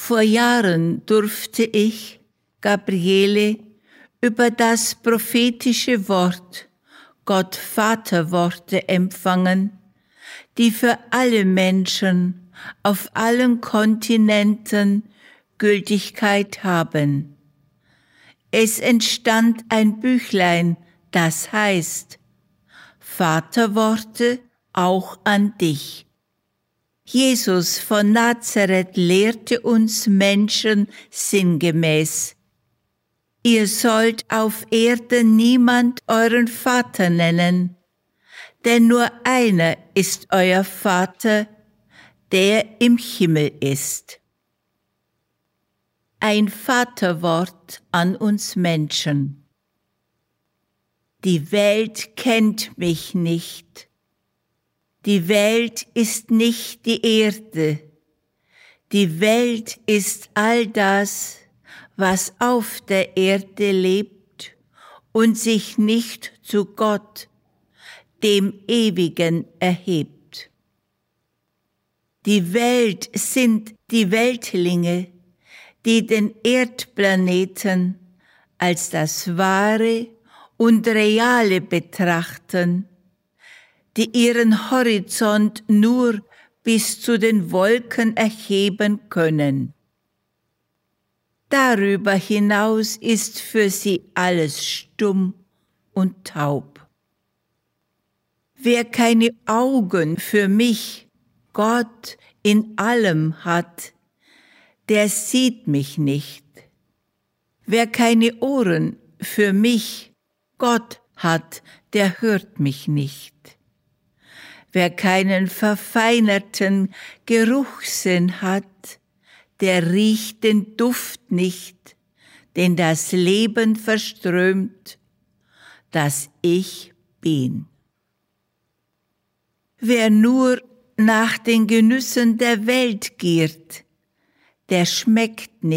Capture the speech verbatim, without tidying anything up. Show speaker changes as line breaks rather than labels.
Vor Jahren durfte ich, Gabriele, über das prophetische Wort, Gott-Vater-Worte empfangen, die für alle Menschen auf allen Kontinenten Gültigkeit haben. Es entstand ein Büchlein, das heißt Vaterworte auch an dich. Jesus von Nazareth lehrte uns Menschen sinngemäß: Ihr sollt auf Erden niemand euren Vater nennen, denn nur einer ist euer Vater, der im Himmel ist. Ein Vaterwort an uns Menschen. Die Welt kennt mich nicht. Die Welt ist nicht die Erde. Die Welt ist all das, was auf der Erde lebt und sich nicht zu Gott, dem Ewigen, erhebt. Die Welt sind die Weltlinge, die den Erdplaneten als das Wahre und Reale betrachten, die ihren Horizont nur bis zu den Wolken erheben können. Darüber hinaus ist für sie alles stumm und taub. Wer keine Augen für mich, Gott, in allem hat, der sieht mich nicht. Wer keine Ohren für mich, Gott, hat, der hört mich nicht. Wer keinen verfeinerten Geruchssinn hat, der riecht den Duft nicht, den das Leben verströmt, das ich bin. Wer nur nach den Genüssen der Welt giert, der schmeckt nicht.